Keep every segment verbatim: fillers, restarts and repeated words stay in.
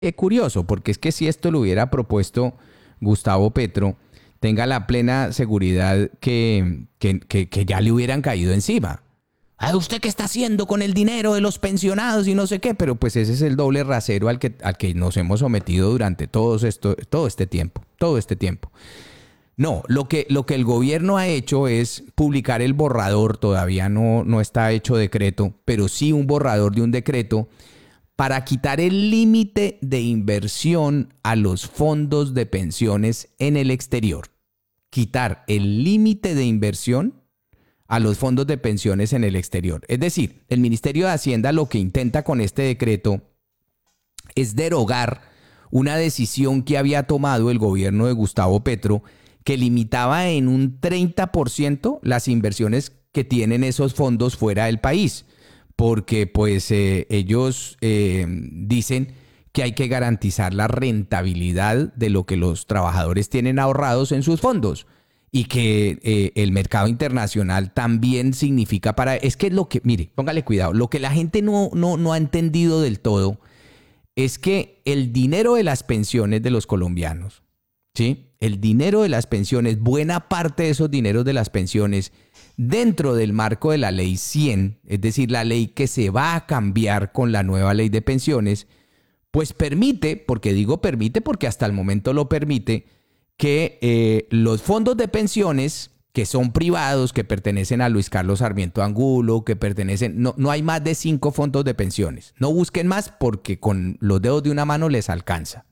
eh, curioso, porque es que si esto lo hubiera propuesto Gustavo Petro, tenga la plena seguridad que, que, que, que ya le hubieran caído encima. Ah, ¿usted qué está haciendo con el dinero de los pensionados y no sé qué? Pero pues ese es el doble rasero al que, al que nos hemos sometido durante todos esto, todo este tiempo, todo este tiempo. No, lo que, lo que el gobierno ha hecho es publicar el borrador, todavía no, no está hecho decreto, pero sí un borrador de un decreto para quitar el límite de inversión a los fondos de pensiones en el exterior. Quitar el límite de inversión a los fondos de pensiones en el exterior. Es decir, el Ministerio de Hacienda lo que intenta con este decreto es derogar una decisión que había tomado el gobierno de Gustavo Petro que limitaba en un treinta por ciento las inversiones que tienen esos fondos fuera del país, porque pues eh, ellos eh, dicen que hay que garantizar la rentabilidad de lo que los trabajadores tienen ahorrados en sus fondos y que eh, el mercado internacional también significa para... Es que es lo que, mire, póngale cuidado, lo que la gente no, no, no ha entendido del todo es que el dinero de las pensiones de los colombianos, ¿sí? El dinero de las pensiones, buena parte de esos dineros de las pensiones, dentro del marco de la ley cien, es decir, la ley que se va a cambiar con la nueva ley de pensiones, pues permite, porque digo permite porque hasta el momento lo permite, que eh, los fondos de pensiones que son privados, que pertenecen a Luis Carlos Sarmiento Angulo, que pertenecen, no, no hay más de cinco fondos de pensiones. No busquen más porque con los dedos de una mano les alcanza.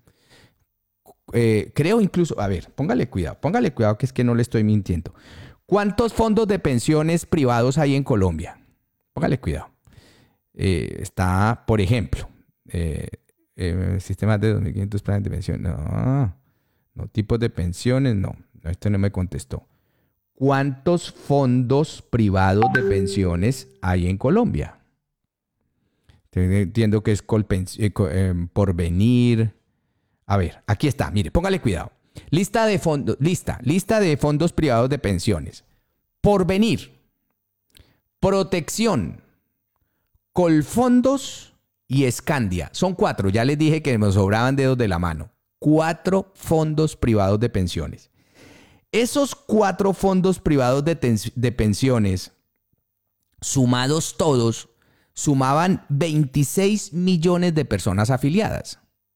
Eh, creo incluso, a ver, póngale cuidado, póngale cuidado que es que no le estoy mintiendo. ¿Cuántos fondos de pensiones privados hay en Colombia? Póngale cuidado. Eh, está, por ejemplo, eh, eh, sistemas de dos mil quinientos planes de pensión. No, no, tipos de pensiones, no. Esto no me contestó. ¿Cuántos fondos privados de pensiones hay en Colombia? Entiendo que es Colpen- eh, eh, Porvenir. A ver, aquí está, mire, póngale cuidado. Lista de fondos, lista, lista de fondos privados de pensiones. Porvenir, Protección, Colfondos y Escandia. Son cuatro, ya les dije que me sobraban dedos de la mano. Cuatro fondos privados de pensiones. Esos cuatro fondos privados de, ten- de pensiones, sumados todos, sumaban veintiséis millones de personas afiliadas.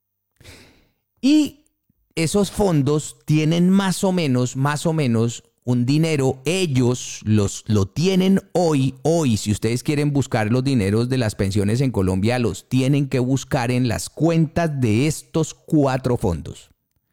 Y esos fondos tienen más o menos, más o menos un dinero, ellos los, lo tienen hoy, hoy, si ustedes quieren buscar los dineros de las pensiones en Colombia, los tienen que buscar en las cuentas de estos cuatro fondos.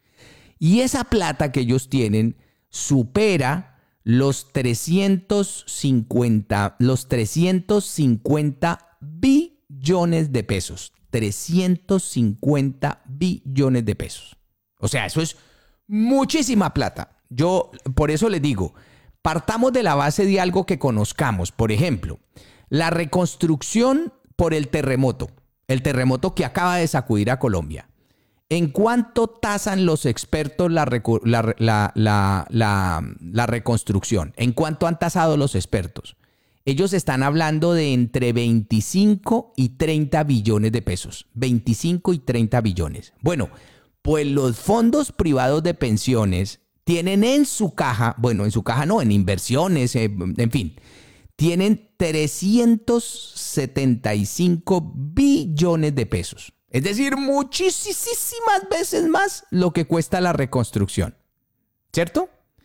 Y esa plata que ellos tienen supera los trescientos cincuenta, los trescientos cincuenta billones de pesos. trescientos cincuenta billones de pesos. O sea, eso es muchísima plata. Yo, por eso les digo, partamos de la base de algo que conozcamos. Por ejemplo, la reconstrucción por el terremoto. El terremoto que acaba de sacudir a Colombia. ¿En cuánto tasan los expertos la, la, la, la, la, la reconstrucción? ¿En cuánto han tasado los expertos? Ellos están hablando de entre veinticinco y treinta billones de pesos. veinticinco y treinta billones. Bueno, pues los fondos privados de pensiones tienen en su caja, bueno, en su caja no, en inversiones, eh, en fin, tienen trescientos setenta y cinco billones de pesos. Es decir, muchísimas veces más lo que cuesta la reconstrucción. ¿Cierto?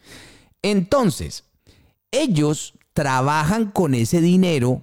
Entonces, ellos trabajan con ese dinero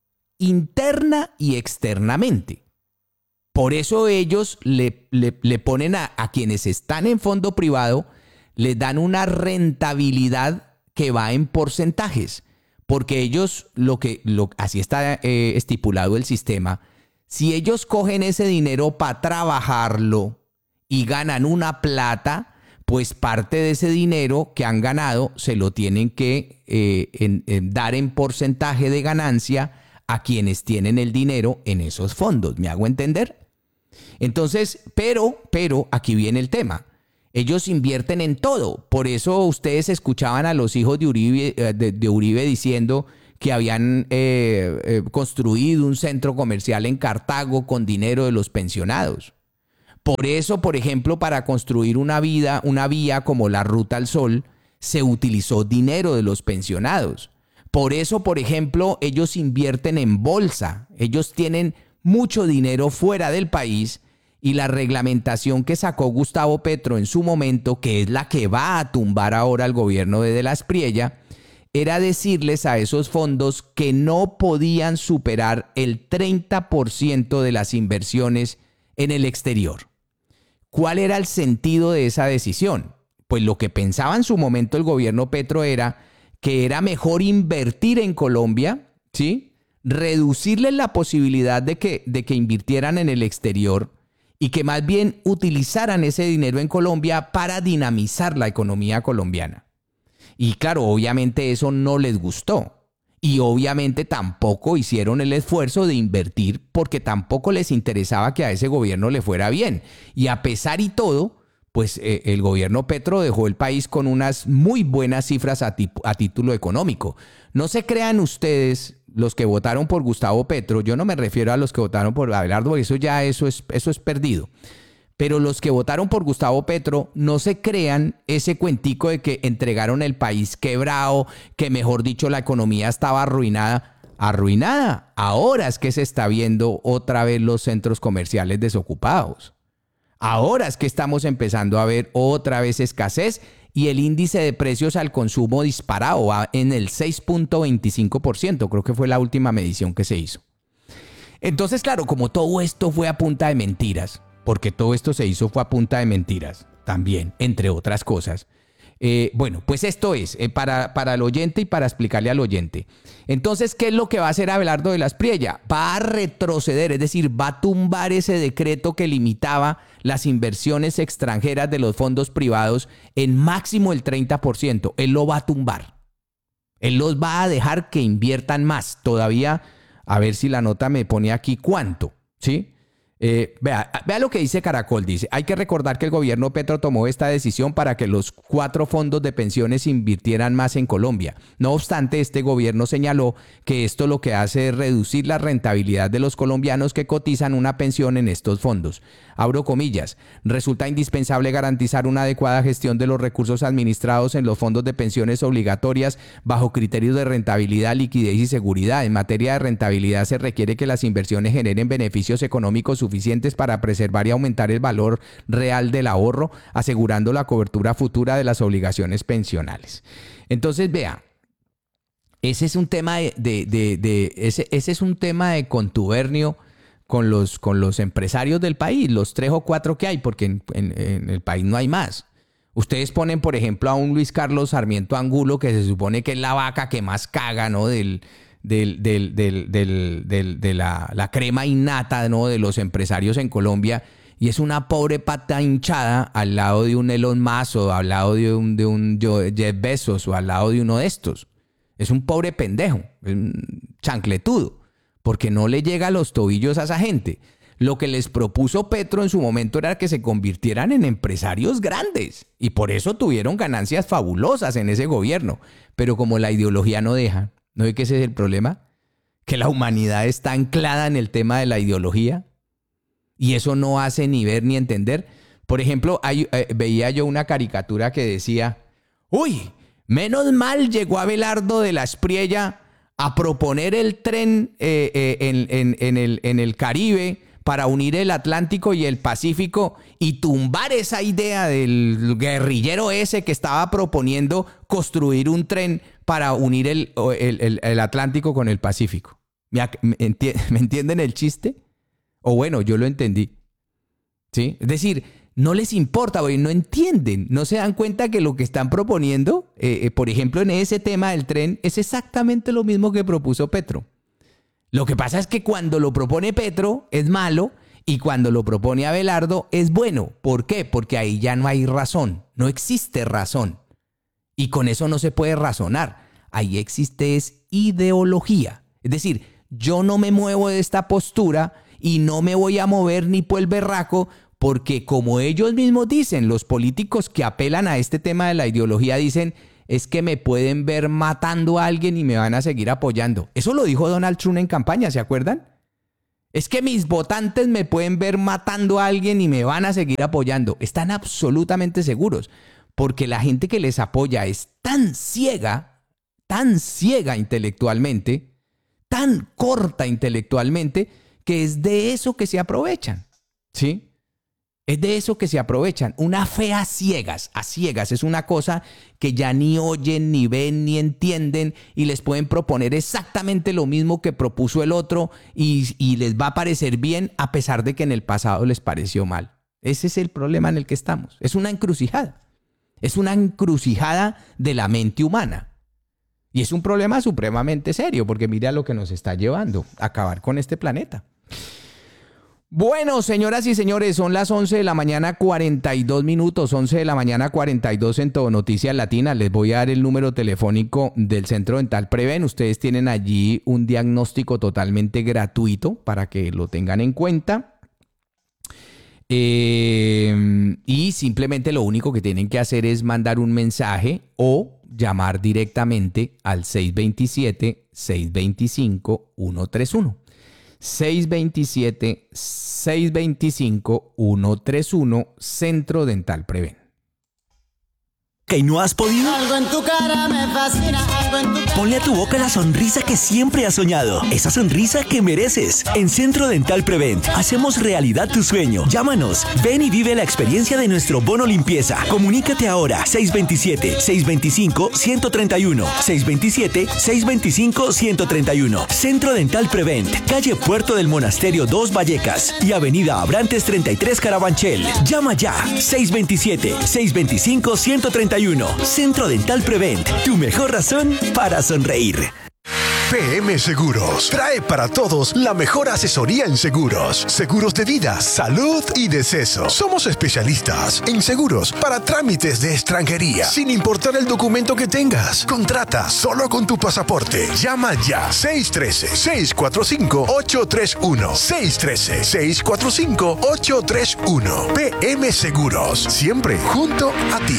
interna y externamente. Por eso ellos le, le, le ponen a, a quienes están en fondo privado, les dan una rentabilidad que va en porcentajes. Porque ellos, lo que, lo, así está eh, estipulado el sistema, si ellos cogen ese dinero para trabajarlo y ganan una plata, pues parte de ese dinero que han ganado se lo tienen que eh, en, en dar en porcentaje de ganancia a quienes tienen el dinero en esos fondos. ¿Me hago entender? Entonces, pero, pero, aquí viene el tema. Ellos invierten en todo. Por eso ustedes escuchaban a los hijos de Uribe, de, de Uribe diciendo que habían eh, eh, construido un centro comercial en Cartago con dinero de los pensionados. Por eso, por ejemplo, para construir una vida, una vía como la Ruta al Sol, se utilizó dinero de los pensionados. Por eso, por ejemplo, ellos invierten en bolsa. Ellos tienen mucho dinero fuera del país y la reglamentación que sacó Gustavo Petro en su momento, que es la que va a tumbar ahora al gobierno de De la Espriella, era decirles a esos fondos que no podían superar el treinta por ciento de las inversiones en el exterior. ¿Cuál era el sentido de esa decisión? Pues lo que pensaba en su momento el gobierno Petro era que era mejor invertir en Colombia, ¿sí? Reducirles la posibilidad de que, de que invirtieran en el exterior y que más bien utilizaran ese dinero en Colombia para dinamizar la economía colombiana. Y claro, obviamente eso no les gustó. Y obviamente tampoco hicieron el esfuerzo de invertir porque tampoco les interesaba que a ese gobierno le fuera bien. Y a pesar y todo, pues eh, el gobierno Petro dejó el país con unas muy buenas cifras a, a título económico. No se crean ustedes, los que votaron por Gustavo Petro, yo no me refiero a los que votaron por Abelardo, porque eso ya eso es, eso es perdido. Pero los que votaron por Gustavo Petro, no se crean ese cuentico de que entregaron el país quebrado, que mejor dicho la economía estaba arruinada. Arruinada. Ahora es que se está viendo otra vez los centros comerciales desocupados. Ahora es que estamos empezando a ver otra vez escasez y el índice de precios al consumo disparado va en el seis punto veinticinco por ciento. Creo que fue la última medición que se hizo. Entonces, claro, como todo esto fue a punta de mentiras, porque todo esto se hizo fue a punta de mentiras también, entre otras cosas. Eh, bueno, pues esto es eh, para, para el oyente y para explicarle al oyente. Entonces, ¿qué es lo que va a hacer Abelardo de la Espriella? Va a retroceder, es decir, va a tumbar ese decreto que limitaba las inversiones extranjeras de los fondos privados en máximo el treinta por ciento. Él lo va a tumbar. Él los va a dejar que inviertan más. Todavía, a ver si la nota me pone aquí cuánto, ¿sí? Eh, vea, vea lo que dice Caracol, dice, hay que recordar que el gobierno Petro tomó esta decisión para que los cuatro fondos de pensiones invirtieran más en Colombia. No obstante, este gobierno señaló que esto lo que hace es reducir la rentabilidad de los colombianos que cotizan una pensión en estos fondos. Abro comillas, resulta indispensable garantizar una adecuada gestión de los recursos administrados en los fondos de pensiones obligatorias bajo criterios de rentabilidad, liquidez y seguridad. En materia de rentabilidad se requiere que las inversiones generen beneficios económicos suficientes para preservar y aumentar el valor real del ahorro, asegurando la cobertura futura de las obligaciones pensionales. Entonces, vea, ese es un tema de, de, de, de ese, ese es un tema de contubernio con los, con los empresarios del país, los tres o cuatro que hay, porque en, en, en el país no hay más. Ustedes ponen, por ejemplo, a un Luis Carlos Sarmiento Angulo, que se supone que es la vaca que más caga, ¿no? Del, del, del, del, del, del, de la, la crema innata, ¿no? De los empresarios en Colombia, y es una pobre pata hinchada al lado de un Elon Musk o al lado de un, de un Jeff Bezos o al lado de uno de estos. Es un pobre pendejo, un chancletudo, porque no le llega a los tobillos a esa gente. Lo que les propuso Petro en su momento era que se convirtieran en empresarios grandes y por eso tuvieron ganancias fabulosas en ese gobierno. Pero como la ideología no deja, ¿no ve que ese es el problema? Que la humanidad está anclada en el tema de la ideología y eso no hace ni ver ni entender. Por ejemplo, hay, eh, veía yo una caricatura que decía, uy, menos mal llegó Abelardo de la Espriella a proponer el tren eh, eh, en, en, en, el, en el Caribe para unir el Atlántico y el Pacífico y tumbar esa idea del guerrillero ese que estaba proponiendo construir un tren para unir el, el, el, el Atlántico con el Pacífico. ¿Me, enti- ¿Me entienden el chiste? O bueno, yo lo entendí. ¿Sí? Es decir, no les importa, güey, no entienden, no se dan cuenta que lo que están proponiendo, eh, eh, por ejemplo, en ese tema del tren, es exactamente lo mismo que propuso Petro. Lo que pasa es que cuando lo propone Petro es malo y cuando lo propone Abelardo es bueno. ¿Por qué? Porque ahí ya no hay razón, no existe razón. Y con eso no se puede razonar. Ahí existe es ideología. Es decir, yo no me muevo de esta postura y no me voy a mover ni por el berraco porque como ellos mismos dicen, los políticos que apelan a este tema de la ideología dicen es que me pueden ver matando a alguien y me van a seguir apoyando. Eso lo dijo Donald Trump en campaña, ¿se acuerdan? Es que mis votantes me pueden ver matando a alguien y me van a seguir apoyando. Están absolutamente seguros, porque la gente que les apoya es tan ciega, tan ciega intelectualmente, tan corta intelectualmente, que es de eso que se aprovechan, ¿sí? Es de eso que se aprovechan. Una fe a ciegas, a ciegas. Es una cosa que ya ni oyen, ni ven, ni entienden y les pueden proponer exactamente lo mismo que propuso el otro y, y les va a parecer bien a pesar de que en el pasado les pareció mal. Ese es el problema en el que estamos. Es una encrucijada. Es una encrucijada de la mente humana. Y es un problema supremamente serio porque mira lo que nos está llevando a acabar con este planeta. Bueno, señoras y señores, son las once de la mañana, cuarenta y dos minutos, once de la mañana, cuarenta y dos en Todo Noticias Latina. Les voy a dar el número telefónico del Centro Dental Preven. Ustedes tienen allí un diagnóstico totalmente gratuito para que lo tengan en cuenta. Eh, y simplemente lo único que tienen que hacer es mandar un mensaje o llamar directamente al seis dos siete, seis dos cinco, uno tres uno. seis dos siete, seis dos cinco, uno tres uno, Centro Dental Preven. ¿Que no has podido? Algo en tu cara me fascina, algo en tu cara. Ponle a tu boca la sonrisa que siempre has soñado. Esa sonrisa que mereces. En Centro Dental Prevent hacemos realidad tu sueño. Llámanos. Ven y vive la experiencia de nuestro bono limpieza. Comunícate ahora. seis dos siete, seis dos cinco, uno tres uno. seis dos siete, seis dos cinco, uno tres uno. Centro Dental Prevent. Calle Puerto del Monasterio dos Vallecas y Avenida Abrantes treinta y tres Carabanchel. Llama ya. seis dos siete, seis dos cinco, uno tres uno. Centro Dental Prevent, tu mejor razón para sonreír. P M Seguros trae para todos la mejor asesoría en seguros, seguros de vida, salud y deceso. Somos especialistas en seguros para trámites de extranjería, sin importar el documento que tengas. Contrata solo con tu pasaporte. Llama ya seis uno tres, seis cuatro cinco, ocho tres uno, seis uno tres, seis cuatro cinco, ocho tres uno. P M Seguros, siempre junto a ti.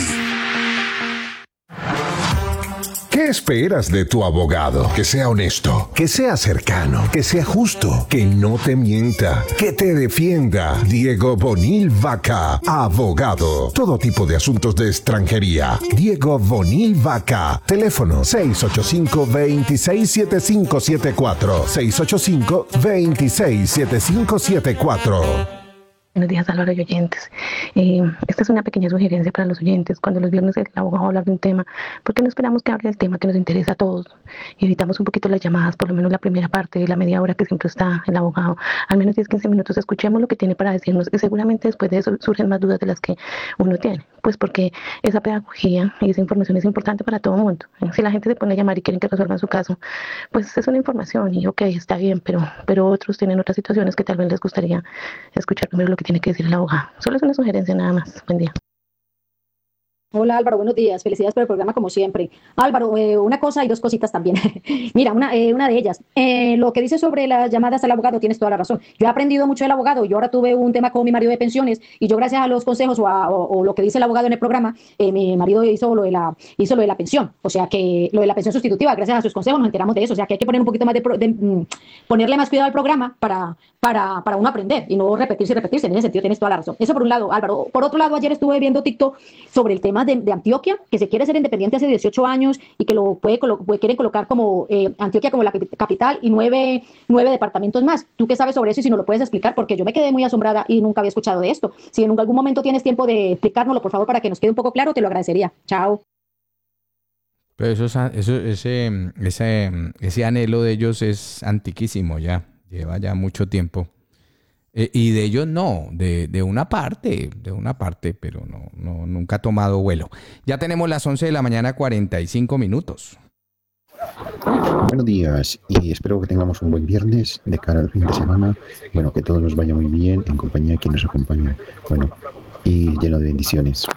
¿Qué esperas de tu abogado? Que sea honesto, que sea cercano, que sea justo, que no te mienta, que te defienda. Diego Bonil Vaca, abogado. Todo tipo de asuntos de extranjería. Diego Bonil Vaca. Teléfono seis ocho cinco, dos seis siete cinco siete cuatro. seis ocho cinco, dos seis siete cinco siete cuatro. Buenos días, Álvaro y oyentes. Eh, esta es una pequeña sugerencia para los oyentes. Cuando los viernes el abogado habla de un tema, ¿por qué no esperamos que hable del tema que nos interesa a todos? Y evitamos un poquito las llamadas, por lo menos la primera parte de la media hora que siempre está el abogado. Al menos diez, quince minutos escuchemos lo que tiene para decirnos y seguramente después de eso surgen más dudas de las que uno tiene. Pues porque esa pedagogía y esa información es importante para todo el mundo. Si la gente se pone a llamar y quieren que resuelvan su caso, pues es una información y ok, está bien, pero, pero otros tienen otras situaciones que tal vez les gustaría escuchar primero lo que tiene que decir el abogado. Solo es una sugerencia nada más. Buen día. Hola Álvaro, buenos días, felicidades por el programa como siempre. Álvaro, eh, una cosa y dos cositas también. Mira, una, eh, una de ellas, eh, lo que dices sobre las llamadas al abogado, tienes toda la razón. Yo he aprendido mucho del abogado, yo ahora tuve un tema con mi marido de pensiones y yo gracias a los consejos o, a, o, o lo que dice el abogado en el programa, eh, mi marido hizo lo, de la, hizo lo de la pensión, o sea que lo de la pensión sustitutiva, gracias a sus consejos nos enteramos de eso, o sea que hay que poner un poquito más de, de mm, ponerle más cuidado al programa para, para, para uno aprender y no repetirse y repetirse, en ese sentido tienes toda la razón. Eso por un lado, Álvaro. Por otro lado, ayer estuve viendo TikTok sobre el tema de, de Antioquia, que se quiere ser independiente hace dieciocho años y que lo puede, colo quieren colocar como eh, Antioquia como la capital y nueve, nueve departamentos más. ¿Tú qué sabes sobre eso y si nos lo puedes explicar? Porque yo me quedé muy asombrada y nunca había escuchado de esto. Si en algún momento tienes tiempo de explicárnoslo, por favor, para que nos quede un poco claro, te lo agradecería. Chao. Pero eso, eso, ese, ese, ese anhelo de ellos es antiquísimo ya, lleva ya mucho tiempo. Eh, y de ellos no, de, de una parte, de una parte, pero no, no, nunca ha tomado vuelo. Ya tenemos las once de la mañana, cuarenta y cinco minutos. Buenos días y espero que tengamos un buen viernes de cara al fin de semana. Bueno, que todo nos vaya muy bien en compañía de quien nos acompaña. Bueno, y lleno de bendiciones.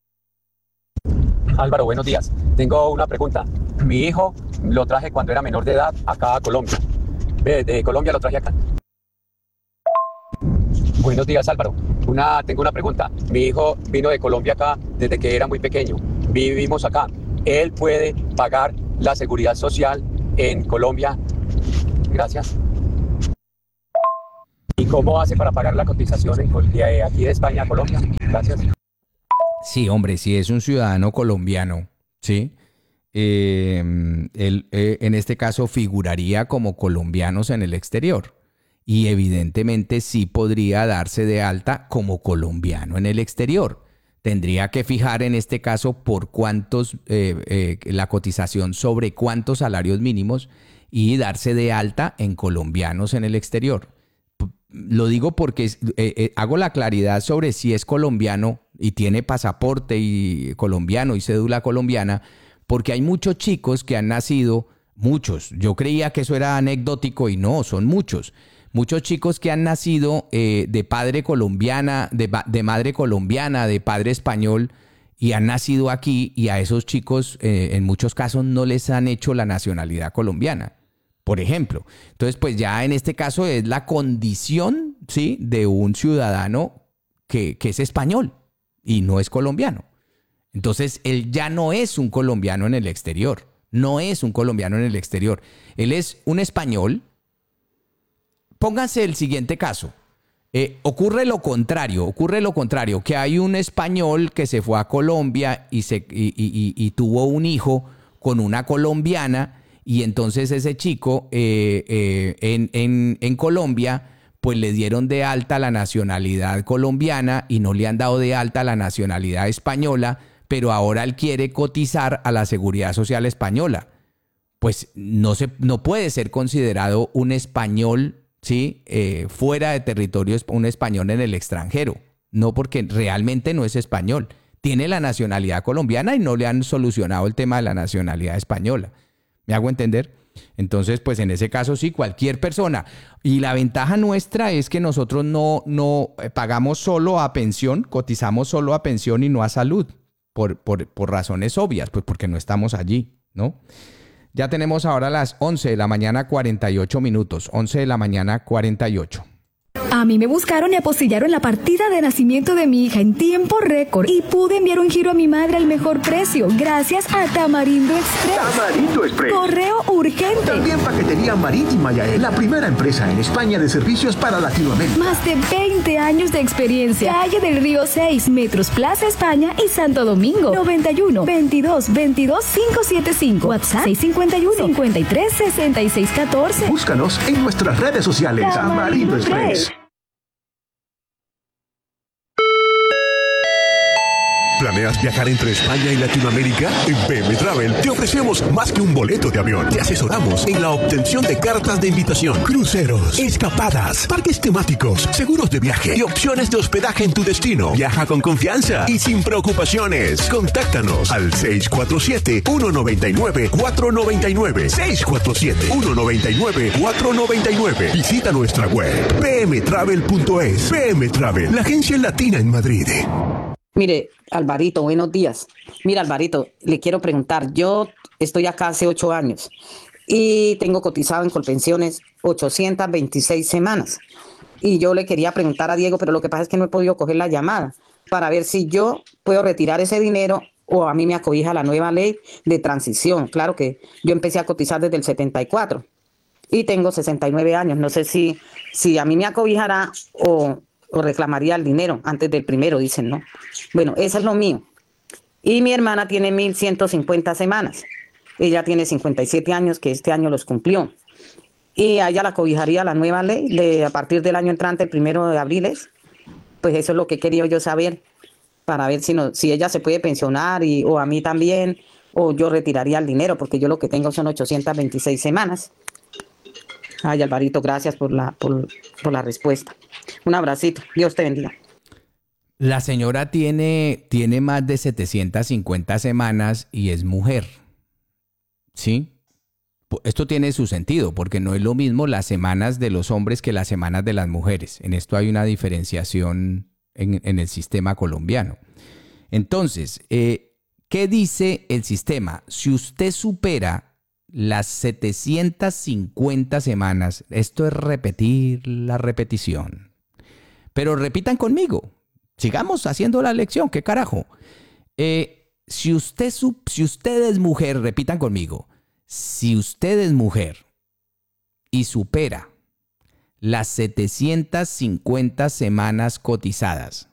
Álvaro, buenos días. Tengo una pregunta. Mi hijo lo traje cuando era menor de edad acá a Colombia. De, de Colombia lo traje acá. Buenos días, Álvaro. Una, tengo una pregunta. Mi hijo vino de Colombia acá desde que era muy pequeño. Vivimos acá. ¿Él puede pagar la seguridad social en Colombia? Gracias. cómo hace para pagar la cotización en, de aquí de España a Colombia? Gracias. Sí, hombre, si es un ciudadano colombiano, ¿sí? Eh, él, eh, en este caso figuraría como colombianos en el exterior y evidentemente sí podría darse de alta como colombiano en el exterior. Tendría que fijar en este caso por cuántos, eh, eh, la cotización sobre cuántos salarios mínimos y darse de alta en colombianos en el exterior. Lo digo porque eh, eh, hago la claridad sobre si es colombiano y tiene pasaporte y colombiano y cédula colombiana, porque hay muchos chicos que han nacido, muchos, yo creía que eso era anecdótico y no, son muchos, muchos chicos que han nacido eh, de padre colombiana, de, de madre colombiana, de padre español y han nacido aquí y a esos chicos eh, en muchos casos no les han hecho la nacionalidad colombiana. Por ejemplo, entonces pues ya en este caso es la condición, ¿sí?, de un ciudadano que, que es español y no es colombiano. Entonces él ya no es un colombiano en el exterior, no es un colombiano en el exterior. Él es un español. Pónganse el siguiente caso. Eh, ocurre lo contrario, ocurre lo contrario, que hay un español que se fue a Colombia y, se, y, y, y tuvo un hijo con una colombiana. Y entonces ese chico eh, eh, en, en, en Colombia, pues le dieron de alta la nacionalidad colombiana y no le han dado de alta la nacionalidad española, pero ahora él quiere cotizar a la Seguridad Social española. Pues no, se, no puede ser considerado un español, ¿sí?, eh, fuera de territorio, un español en el extranjero. No, porque realmente no es español. Tiene la nacionalidad colombiana y no le han solucionado el tema de la nacionalidad española. ¿Me hago entender? Entonces, pues en ese caso sí, cualquier persona. Y la ventaja nuestra es que nosotros no, no pagamos solo a pensión, cotizamos solo a pensión y no a salud, por, por, por razones obvias, pues porque no estamos allí, ¿no? Ya tenemos ahora las once de la mañana, cuarenta y ocho minutos. once de la mañana, cuarenta y ocho. A mí me buscaron y apostillaron la partida de nacimiento de mi hija en tiempo récord y pude enviar un giro a mi madre al mejor precio gracias a Tamarindo Express. Tamarindo Express. Correo urgente. También paquetería marítima Yael, la primera empresa en España de servicios para Latinoamérica. Más de veinte años de experiencia. Calle del Río seis, Metros Plaza España y Santo Domingo. noventa y uno, veintidós, veintidós, quinientos setenta y cinco. WhatsApp seis cinco uno, cincuenta y tres, sesenta y seis catorce. Búscanos en nuestras redes sociales. Tamarindo Express. ¿Planeas viajar entre España y Latinoamérica? En B M Travel te ofrecemos más que un boleto de avión. Te asesoramos en la obtención de cartas de invitación, cruceros, escapadas, parques temáticos, seguros de viaje y opciones de hospedaje en tu destino. Viaja con confianza y sin preocupaciones. Contáctanos al seis cuatro siete, uno nueve nueve, cuatro nueve nueve. seis cuatro siete, uno nueve nueve, cuatro nueve nueve. Visita nuestra web b m travel punto es. B M Travel, la agencia latina en Madrid. Mire, Alvarito, buenos días. Mira, Alvarito, le quiero preguntar, yo estoy acá hace ocho años y tengo cotizado en Colpensiones ochocientas veintiséis semanas. Y yo le quería preguntar a Diego, pero lo que pasa es que no he podido coger la llamada para ver si yo puedo retirar ese dinero o a mí me acobija la nueva ley de transición. Claro que yo empecé a cotizar desde el setenta y cuatro y tengo sesenta y nueve años. No sé si, si a mí me acobijará o... o reclamaría el dinero antes del primero, dicen, ¿no? Bueno, eso es lo mío. Y mi hermana tiene mil ciento cincuenta semanas. Ella tiene cincuenta y siete años, que este año los cumplió. Y a ella la cobijaría la nueva ley de a partir del año entrante, el primero de abril. Es. Pues eso es lo que quería yo saber, para ver si, no, si ella se puede pensionar y, o a mí también, o yo retiraría el dinero, porque yo lo que tengo son ochocientas veintiséis semanas. Ay, Alvarito, gracias por la, por, por la respuesta. Un abracito. Dios te bendiga. La señora tiene, tiene más de setecientas cincuenta semanas y es mujer. ¿Sí? Esto tiene su sentido, porque no es lo mismo las semanas de los hombres que las semanas de las mujeres. En esto hay una diferenciación en, en el sistema colombiano. Entonces, eh, ¿qué dice el sistema? Si usted supera las setecientas cincuenta semanas, esto es repetir la repetición. Pero repitan conmigo. Sigamos haciendo la lección. ¿Qué carajo? Eh, si, usted, si usted es mujer, repitan conmigo. Si usted es mujer y supera las setecientas cincuenta semanas cotizadas.